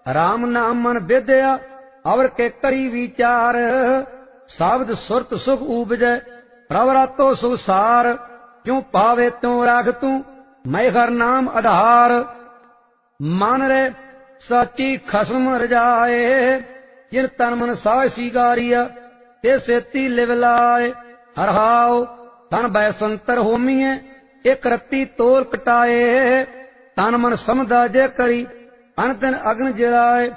राम नाम मन विद्या अवर के करी विचार। सावध सुरत सुख उपजै प्रभ रातो सुख सार। क्यों पावे त्यों राख तू मैं हर नाम आधार। मन रे साची खसम रजाए जिन तन मन साह सिगारिया ते सेती लिव लाए। हरहाओ तन बैसंतर होमीए एक रत्ती तोल कटाए। तन मन समझा जे करी अन दिन अग्न जलाए।